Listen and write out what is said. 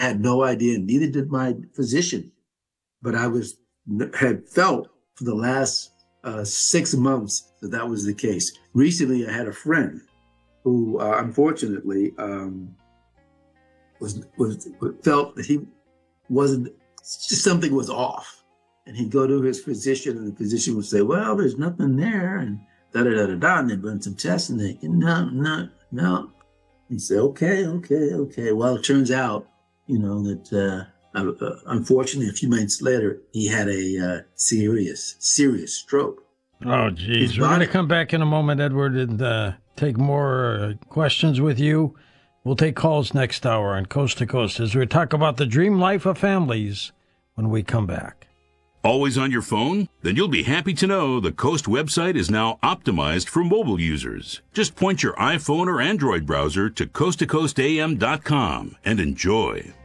had no idea, neither did my physician. But had felt for the last 6 months that was the case. Recently, I had a friend who, unfortunately, felt that he wasn't, just something was off. And he'd go to his physician, and the physician would say, "Well, there's nothing there," and da-da-da-da-da, and they run some tests, and they, no. He said, okay. Well, it turns out, that unfortunately, a few months later, he had a serious stroke. Oh, geez. We're going to come back in a moment, Edward, and take more questions with you. We'll take calls next hour on Coast to Coast as we talk about the dream life of families when we come back. Always on your phone? Then you'll be happy to know the Coast website is now optimized for mobile users. Just point your iPhone or Android browser to coasttocoastam.com and enjoy.